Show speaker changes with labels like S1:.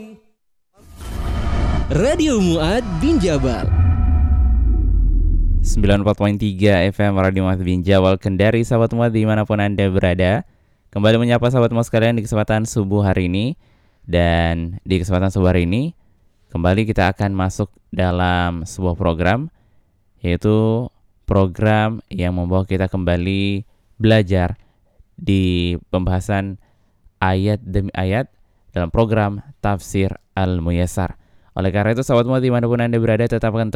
S1: Radio Muad bin Jabal
S2: 94.3 FM Radio Muad bin Jabal Kendari, sahabat Muad dimanapun Anda berada. Kembali menyapa sahabat Muad sekalian di kesempatan subuh hari ini. Dan di kesempatan subuh hari ini kembali kita akan masuk dalam sebuah program, yaitu program yang membawa kita kembali belajar di pembahasan ayat demi ayat dalam program Tafsir Al-Muyassar. Oleh karena itu sahabat Muad dimanapun Anda berada, tetap akan